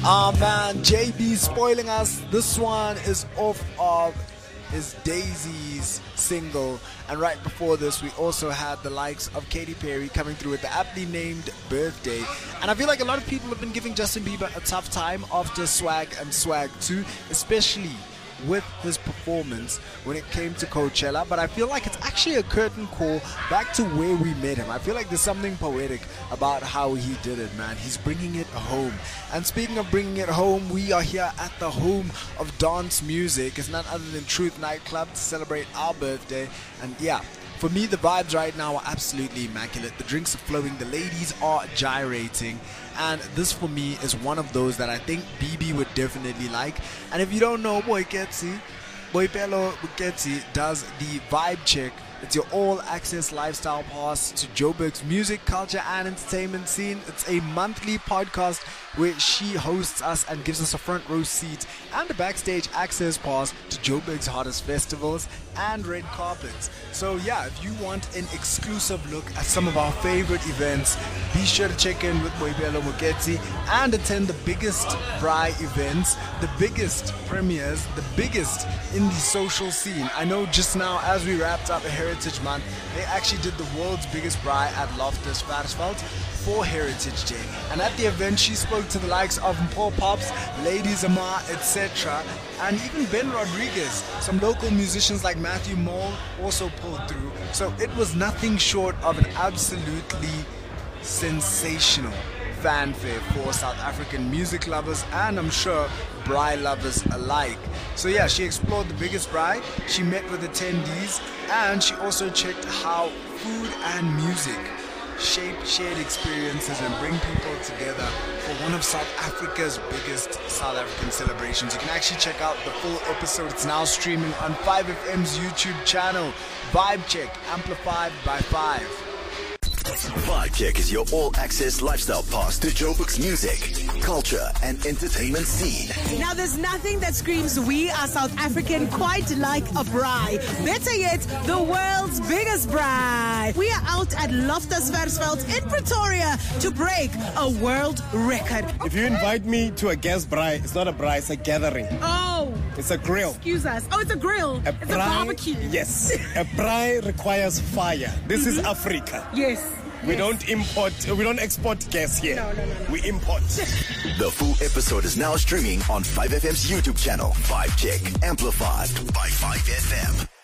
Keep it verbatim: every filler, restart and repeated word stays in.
Ah man, J B spoiling us. This one is off of his Daisies single, and right before this we also had the likes of Katy Perry coming through with the aptly named Birthday. And I feel like a lot of people have been giving Justin Bieber a tough time after Swag and Swag two, especially with his performance when it came to Coachella, but I feel like it's actually a curtain call back to where we met him. I feel like there's something poetic about how he did it, man. He's bringing it home. And speaking of bringing it home, we are here at the home of dance music. It's none other than Truth Nightclub to celebrate our birthday. And yeah, for me, the vibes right now are absolutely immaculate. The drinks are flowing, the ladies are gyrating, and this for me is one of those that I think B B would definitely like. And if you don't know, Boy Ketsi, Boipelo Buketsi does the Vibe Check. It's your all-access lifestyle pass to Joburg's music, culture, and entertainment scene. It's a monthly podcast where she hosts us and gives us a front row seat and a backstage access pass to Joburg's hottest festivals and red carpets. So yeah, if you want an exclusive look at some of our favorite events, be sure to check in with Boipelo Buketsi and attend the biggest Braai events, the biggest premieres, the biggest in the social scene. I know just now as we wrapped up a Heritage Month, they actually did the world's biggest Braai at Loftus Versfeld for Heritage Day. And at the event, she spoke to the likes of Paul Pops, Lady Zamar, et cetera, and even Ben Rodriguez. Some local musicians like Matthew Mole also pulled through. So it was nothing short of an absolutely sensational fanfare for South African music lovers and I'm sure Braai lovers alike. So yeah, she explored the biggest Braai, she met with attendees, and she also checked how food and music shape shared experiences and bring people together for one of South Africa's biggest South African celebrations. You can actually check out the full episode. It's now streaming on five F M's YouTube channel. Vibe Check, amplified by five. Vibe Check is your all-access lifestyle pass to Joburg's music, culture, and entertainment scene. Now, there's nothing that screams we are South African quite like a Braai. Better yet, the world's biggest Braai. We are out at Loftus Versfeld in Pretoria to break a world record. If you invite me to a guest Braai, it's not a Braai, it's a gathering. Oh. It's a grill. Excuse us. Oh, it's a grill. A it's Braai, a barbecue. Yes. A Braai requires fire. This mm-hmm. is Africa. Yes. We yes. don't import, we don't export gas here. No, no, no, no. We import. The full episode is now streaming on five F M's YouTube channel. Vibe Check, amplified by five F M.